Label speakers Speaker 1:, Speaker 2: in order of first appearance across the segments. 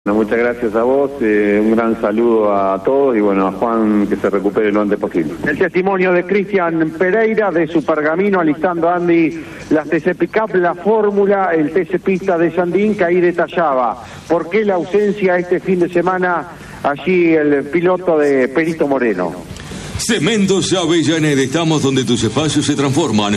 Speaker 1: Bueno, muchas gracias a vos, un gran saludo a todos y bueno, a Juan que se recupere lo antes posible.
Speaker 2: El testimonio de Cristian Pereira de su pergamino, alistando a Andy las TC Pickup, la fórmula, el TC Pista de Sandín, que ahí detallaba por qué la ausencia este fin de semana allí el piloto de Perito Moreno.
Speaker 3: Cementos Avellaneda, estamos donde tus espacios se transforman.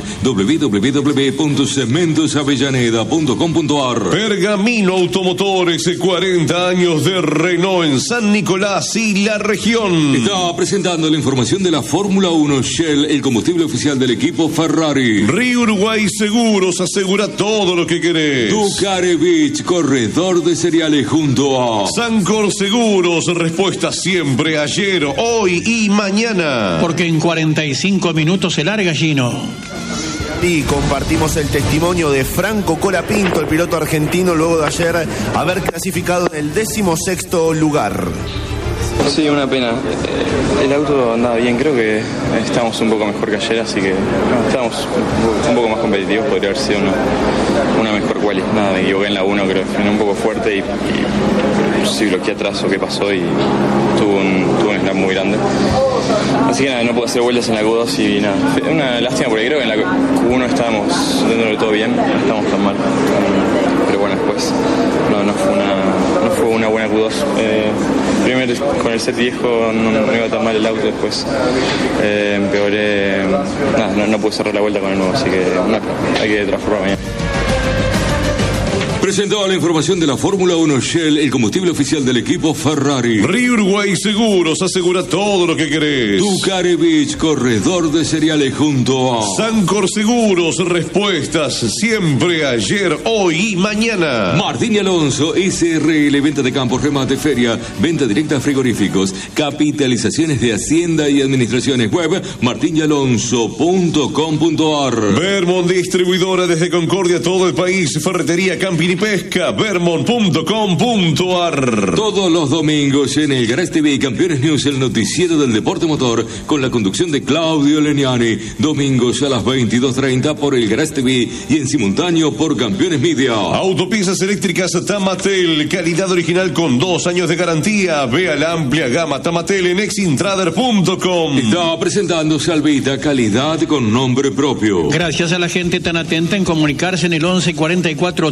Speaker 3: www.cementosavellaneda.com.ar.
Speaker 4: Pergamino Automotores, 40 años de Renault en San Nicolás y la región.
Speaker 3: Está presentando la información de la Fórmula 1 Shell, el combustible oficial del equipo Ferrari.
Speaker 4: Río Uruguay Seguros, asegura todo lo que querés.
Speaker 3: Ducare Beach, corredor de cereales junto a
Speaker 4: Sancor Seguros, respuesta siempre ayer, hoy y mañana.
Speaker 5: Porque en 45 minutos se larga, Gino.
Speaker 6: Y compartimos el testimonio de Franco Colapinto, el piloto argentino, luego de ayer haber clasificado en el 16º lugar.
Speaker 7: Sí, una pena. El auto andaba bien, creo que estamos un poco mejor que ayer, así que estamos un poco más competitivos, podría haber sido una mejor quali. Nada, me equivoqué en la 1, creo que frené un poco fuerte y sí bloqueé atrás o qué pasó y tuvo un snap muy grande. Así que nada, no pude hacer vueltas en la Q2 y nada. Una lástima porque creo que en la Q1 estábamos dentro de todo bien, no estábamos tan mal. Pero bueno, después no fue una buena Q2. Primero con el set viejo no iba tan mal el auto, después empeoré. Nada, no pude cerrar la vuelta con el nuevo, así que hay que transformar mañana.
Speaker 3: Presentó la información de la Fórmula 1 Shell, el combustible oficial del equipo Ferrari.
Speaker 4: Río Uruguay Seguros, asegura todo lo que querés.
Speaker 3: Ducare Beach, corredor de cereales junto a
Speaker 4: Sancor Seguros, respuestas siempre ayer, hoy y mañana.
Speaker 3: Martín y Alonso, SRL, venta de campos, remate, feria, venta directa a frigoríficos, capitalizaciones de Hacienda y administraciones web, martinyalonso.com.ar.
Speaker 4: Vermont, distribuidora desde Concordia, todo el país, ferretería, camping y pesca, vermont.com.ar.
Speaker 3: Todos los domingos en el Garage TV Campeones News, el noticiero del deporte motor, con la conducción de Claudio Leniani, domingos a las 22:30 por el Garage TV y en simultáneo por Campeones Media.
Speaker 4: Autopiezas eléctricas Tamatel, calidad original con 2 años de garantía. Vea la amplia gama Tamatel en exintrader.com.
Speaker 3: Está presentando Salvita, calidad con nombre propio.
Speaker 5: Gracias a la gente tan atenta en comunicarse en el 1144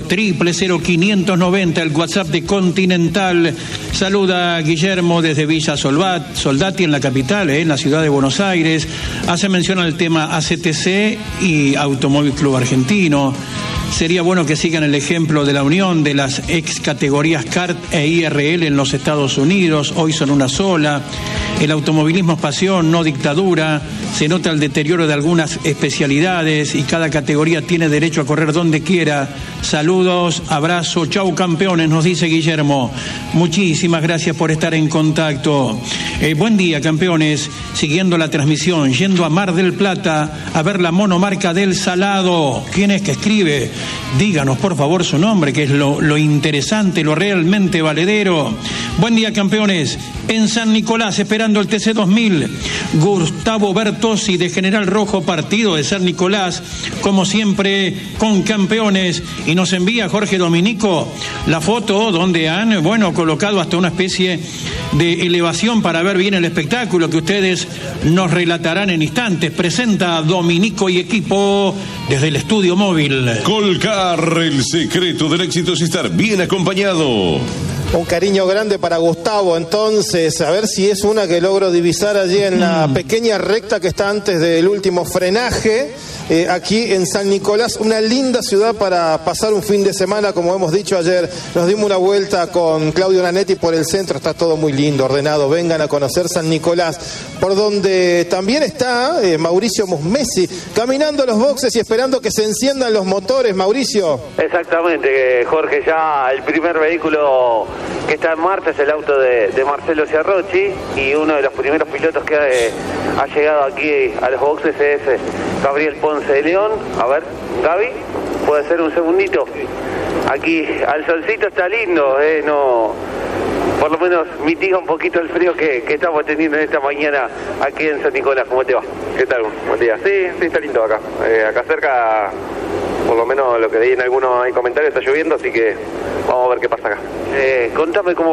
Speaker 5: 00590, el WhatsApp de Continental. Saluda a Guillermo desde Villa Soldati, en la capital, en la ciudad de Buenos Aires. Hace mención al tema ACTC y Automóvil Club Argentino. Sería bueno que sigan el ejemplo de la unión de las ex categorías CART e IRL en los Estados Unidos. Hoy son una sola. El automovilismo es pasión, no dictadura. Se nota el deterioro de algunas especialidades y cada categoría tiene derecho a correr donde quiera. Saludos, abrazo, chau campeones, nos dice Guillermo. Muchísimas gracias por estar en contacto. Buen día, campeones. Siguiendo la transmisión, yendo a Mar del Plata a ver la monomarca del Salado. ¿Quién es que escribe? Díganos, por favor, su nombre, que es lo interesante, lo realmente valedero. Buen día, campeones. En San Nicolás, esperando el TC2000. Gustavo Bertossi, de General Rojo, partido de San Nicolás, como siempre, con campeones. Y nos envía Jorge Dominico la foto donde han, colocado hasta una especie de elevación para ver bien el espectáculo que ustedes nos relatarán en instantes. Presenta a Dominico y equipo desde el estudio móvil.
Speaker 4: Colcar, el secreto del éxito es estar bien acompañado.
Speaker 8: Un cariño grande para Gustavo, entonces, a ver si es una que logro divisar allí en la pequeña recta que está antes del último frenaje, aquí en San Nicolás, una linda ciudad para pasar un fin de semana, como hemos dicho ayer, nos dimos una vuelta con Claudio Nanetti por el centro, está todo muy lindo, ordenado, vengan a conocer San Nicolás, por donde también está Mauricio Musmesi, caminando a los boxes y esperando que se enciendan los motores. Mauricio.
Speaker 9: Exactamente, Jorge, ya el primer vehículo que está en marcha es el auto de Marcelo Ciarrochi y uno de los primeros pilotos que ha llegado aquí a los boxes es Gabriel Ponce de León. A ver, Gaby, puede ser un segundito. Aquí al solcito está lindo, no, por lo menos mitiga un poquito el frío que estamos teniendo en esta mañana aquí en San Nicolás. ¿Cómo te va?
Speaker 10: ¿Qué tal? Buen día. Sí, está lindo acá. Acá cerca por lo menos lo que leí en algunos comentarios está lloviendo, así que vamos a ver qué pasa acá.
Speaker 9: Contame cómo